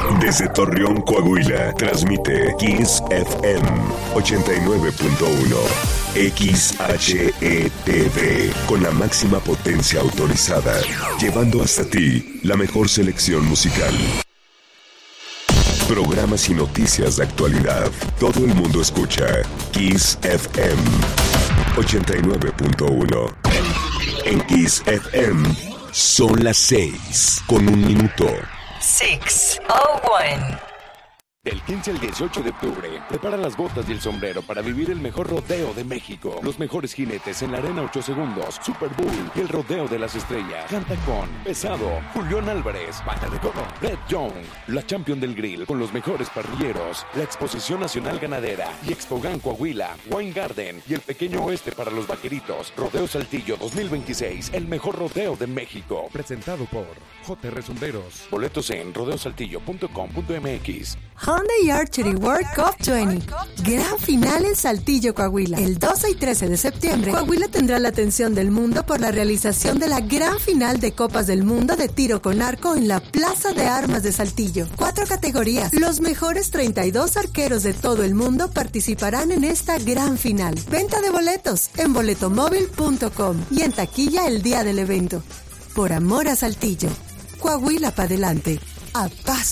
Desde Torreón, Coahuila, transmite Kiss FM 89.1. XHETV, con la máxima potencia autorizada, llevando hasta ti la mejor selección musical. Programas y noticias de actualidad. Todo el mundo escucha Kiss FM 89.1. En Kiss FM son las 6 con 1 minuto. 6:01. Del 15 al 18 de octubre, prepara las botas y el sombrero para vivir el mejor rodeo de México. Los mejores jinetes en la Arena 8 Segundos, Super Bowl y el Rodeo de las Estrellas. Canta con Pesado, Julián Álvarez, Pata de Codo, Brett Young, la Champion del Grill con los mejores parrilleros, la Exposición Nacional Ganadera y Expogan Coahuila, Wine Garden y el Pequeño Oeste para los Vaqueritos. Rodeo Saltillo 2026, el mejor rodeo de México. Presentado por JR Sombreros. Boletos en rodeosaltillo.com.mx. Hyundai Archery World Cup 20. Gran final en Saltillo, Coahuila. El 12 y 13 de septiembre, Coahuila tendrá la atención del mundo por la realización de la gran final de Copas del Mundo de tiro con arco en la Plaza de Armas de Saltillo. 4 categorías. Los mejores 32 arqueros de todo el mundo participarán en esta gran final. Venta de boletos en boletomóvil.com y en taquilla el día del evento. Por amor a Saltillo. Coahuila para adelante. A paso